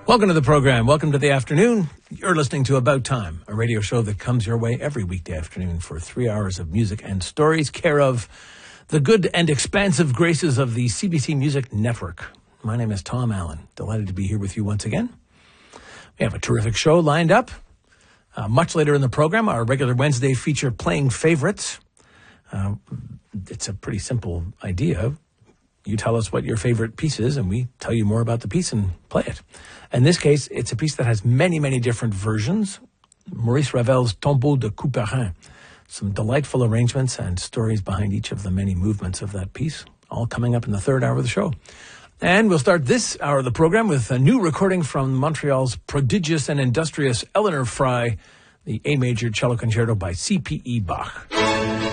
Welcome to the program. Welcome to the afternoon. You're listening to About Time, a radio show that comes your way every weekday afternoon for 3 hours of music and stories, care of the good and expansive graces of the CBC Music Network. My name is Tom Allen. Delighted to be here with you once again. We have a terrific show lined up. Much later in the program, our regular Wednesday feature, Playing Favorites. It's a pretty simple idea. You tell us what your favorite piece is, and we tell you more about the piece and play it. In this case, it's a piece that has many, many different versions. Maurice Ravel's Tombeau de Couperin. Some delightful arrangements and stories behind each of the many movements of that piece, all coming up in the third hour of the show. And we'll start this hour of the program with a new recording from Montreal's prodigious and industrious Eleanor Frey, the A major cello concerto by C.P.E. Bach.